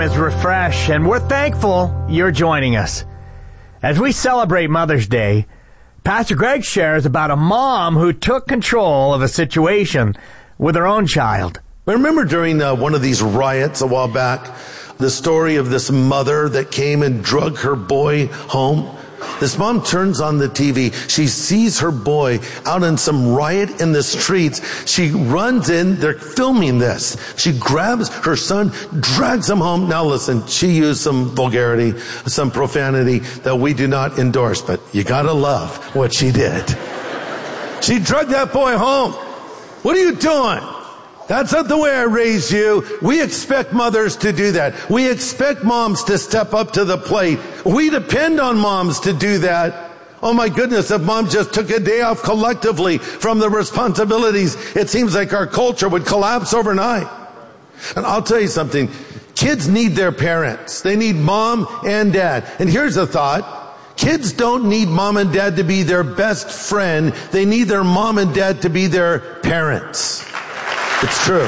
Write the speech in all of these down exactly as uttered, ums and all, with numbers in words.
It's Refresh, and we're thankful you're joining us. As we celebrate Mother's Day, Pastor Greg shares about a mom who took control of a situation with her own child. I remember during uh, one of these riots a while back, the story of this mother that came and drug her boy home. This mom turns on the T V. She sees her boy out in some riot in the streets. She runs in. They're filming this. She grabs her son, drags him home. Now listen, she used some vulgarity, some profanity that we do not endorse, but you gotta love what she did. She dragged that boy home. What are you doing? That's not the way I raised you. We expect mothers to do that. We expect moms to step up to the plate. We depend on moms to do that. Oh my goodness, if mom just took a day off collectively from the responsibilities, it seems like our culture would collapse overnight. And I'll tell you something. Kids need their parents. They need mom and dad. And here's a thought. Kids don't need mom and dad to be their best friend. They need their mom and dad to be their parents. It's true.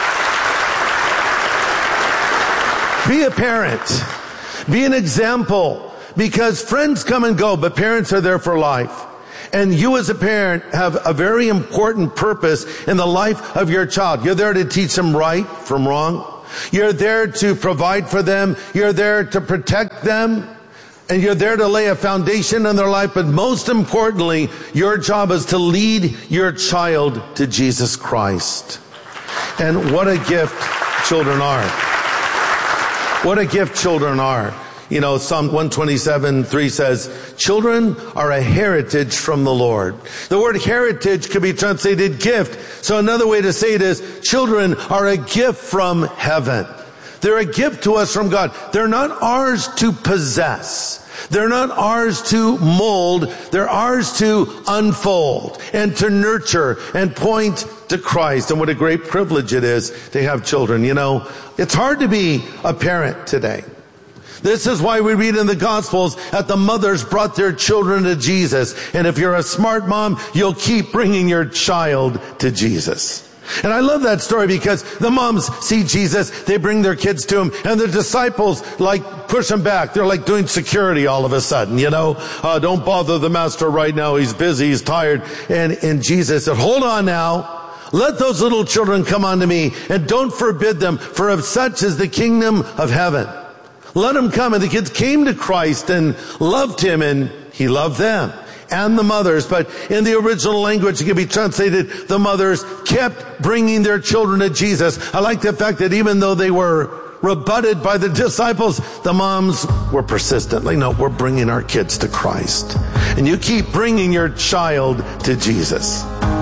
Be a parent. Be an example. Because friends come and go, but parents are there for life. And you as a parent have a very important purpose in the life of your child. You're there to teach them right from wrong. You're there to provide for them. You're there to protect them. And you're there to lay a foundation in their life. But most importantly, your job is to lead your child to Jesus Christ. And what a gift children are. What a gift children are. You know, Psalm one twenty-seven three says, children are a heritage from the Lord. The word heritage could be translated gift. So another way to say it is, children are a gift from heaven. They're a gift to us from God. They're not ours to possess. They're not ours to mold. They're ours to unfold and to nurture and point to Christ. And what a great privilege it is to have children. You know, it's hard to be a parent today. This is why we read in the Gospels that the mothers brought their children to Jesus. And if you're a smart mom, you'll keep bringing your child to Jesus. And I love that story because the moms see Jesus, they bring their kids to him, and the disciples like push him back. They're like doing security all of a sudden, you know. Uh, don't bother the master right now. He's busy. He's tired. And, and Jesus said, hold on now. Let those little children come unto me, and don't forbid them, for of such is the kingdom of heaven. Let them come. And the kids came to Christ and loved him, and he loved them. And the mothers, but in the original language, it can be translated, the mothers kept bringing their children to Jesus. I like the fact that even though they were rebutted by the disciples, the moms were persistently, no, we're bringing our kids to Christ. And you keep bringing your child to Jesus.